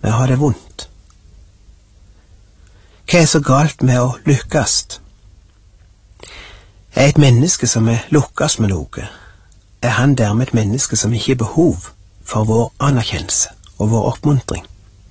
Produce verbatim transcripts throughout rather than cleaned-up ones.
med å ha det vondt? Hva er så galt med å lykkes? Er et menneske som er lukkes med noe, er han dermed et menneske som ikke har behov for vår anerkjennelse og vår oppmuntring?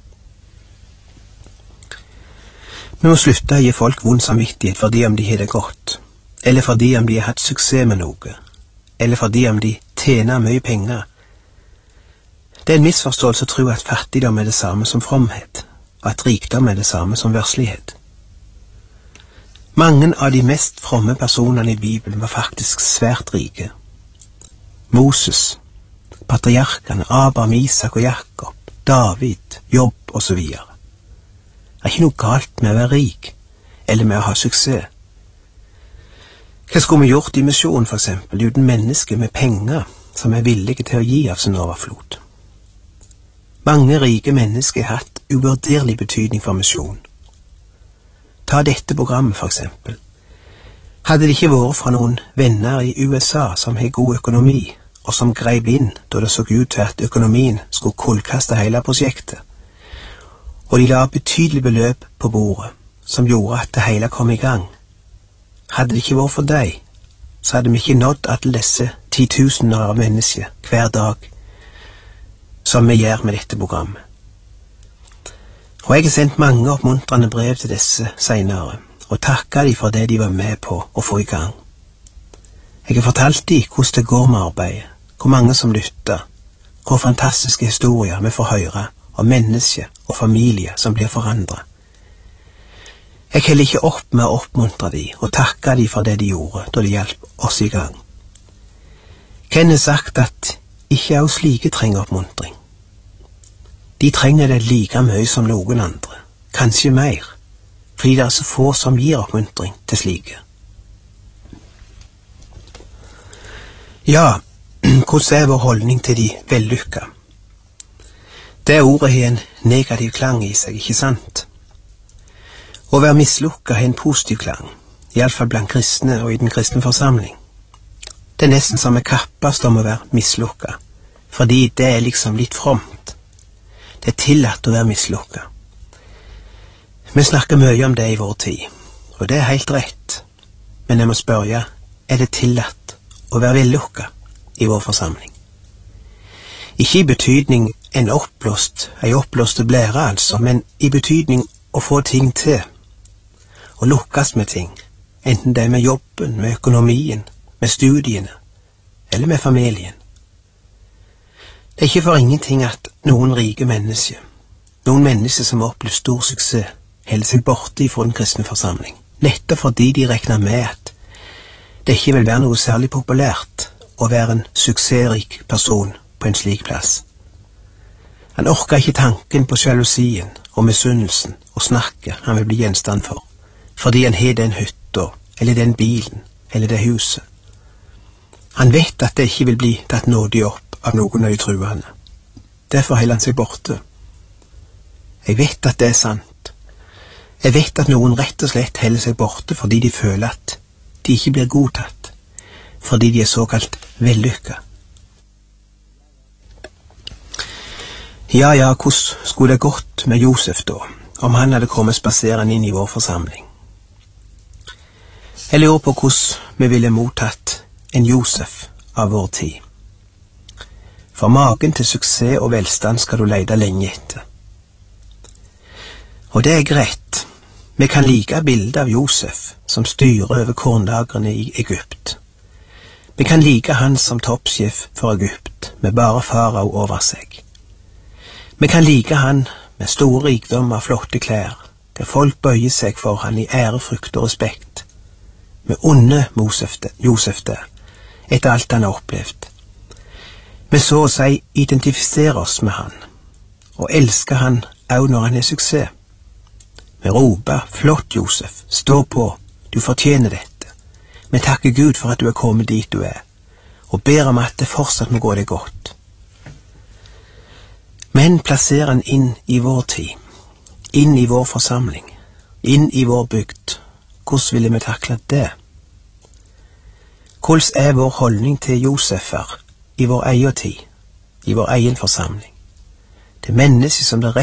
Vi må slutte å gi folk vond samvittighet fordi om de har det godt, eller fordi om de har hatt suksess med noe, eller fordi om de tjener mye penger. Det er en misforståelse å tro at fattigdom er det samme som fromhet, og at rikdom er det samme som verslighet. Mange av de mest fromme personene i Bibelen var faktisk svært rike. Moses, patriarkene, Abraham, Isak og Jakob, David, Jobb og så videre. Det er ikke noe galt med å være rik, eller med å ha suksess. Hva skulle vi gjort i misjon, for eksempel, uten mennesker med penger som er villige til å gi av sin overflod? Mange rike mennesker har hatt uvurderlig betydning for misjon. Ta dette programmet, for eksempel. Hadde det ikke vært fra noen venner i U S A som har god økonomi, og som greip inn da det så ut til at økonomien skulle kullkaste hele prosjektet, og de la betydelig beløp på bordet, som gjorde at det hele kom i gang. Hadde det ikke vært for deg, så hadde vi ikke nådd alle disse titusener av mennesker hver dag, som vi gjør med dette programmet. Og jeg har sendt mange oppmuntrende brev til disse senere, og takket de for det de var med på å få i gang. Jeg har fortalt de hvordan det går med arbeidet, hvor mange som lytter, hvor fantastiske historier vi får høre om mennesker og familier som blir forandret. Jeg heller ikke opp med å oppmuntre de og takke de for det de gjorde da de hjalp oss i gang. Ken har sagt at ikke også slike trenger oppmuntring. De trenger det like mye som noen andre, kanskje mer, fordi det er så få som gir oppmuntring til slike. Ja, hvordan er vår holdning til de vellykka? Det ordet har en negativ klang i seg, ikke sant? Å være mislukka har en positiv klang, i alle fall blant kristne og i den kristne forsamling. Det er nesten som å kappast om å være mislukka, fordi det er liksom litt fromt. Det er tillatt å være mislukka. Vi snakker mye om det i vår tid, og det er helt rett. Men jeg må spørre, er det tillatt å være vellukka i vår forsamling? Ikke i betydning en oppblåst, ei oppblåste blære altså, men i betydning å få ting til, å lukkes med ting, enten det er med jobben, med økonomien, med studiene, eller med familien. Det er ikke for ingenting at noen rike mennesker, noen mennesker som har opplevd stor suksess, holder seg borte fra den kristne forsamling, nettopp fordi de regner med at det ikke vil være noe særlig populært å være en suksessrik person på en slik plass. Han orker ikke tanken på sjalusien og misunnelsen og snakket han vil bli gjenstand for, fordi han har den hytta, eller den bilen, eller det huset. Han vet at det ikke vil bli tatt nådig opp av noen av de truende. Derfor holder han seg borte. Jeg vet at det er sant. Jeg vet at noen rett og slett holder seg borte fordi de føler at de ikke blir godtatt, fordi de er såkalt vellykka. Ja, ja, hvordan skulle det gått med Josef da, om han hadde kommet spaserende inn i vår forsamling? Jeg lurer på hvordan vi ville mottatt en Josef av vår tid. For magen til suksess og velstand skal du lete lenge etter. Og det er greit. Vi kan like bildet av Josef som styrer over kornlagrene i Egypt. Vi kan like han som toppsjef for Egypt, med bare farao over seg. Vi kan like han med store rikdommer og flotte klær, der folk bøyer seg for han i ærefrykt og respekt. Vi unner Josef det, etter alt han har opplevd. Vi så å si identifiserer oss med han, og elsker han også når han er suksess. Vi roper, flott Josef, stå på, du fortjener dette. Vi takker Gud for at du er kommet dit du er, og ber om at det fortsatt må gå deg godt. Men plasserer han inn i vår tid, inn i vår forsamling, inn i vår bygd. Hvordan ville vi takle det? Hvordan er vår holdning til Josefer i vår egen tid, i vår egen forsamling? Det menneske som det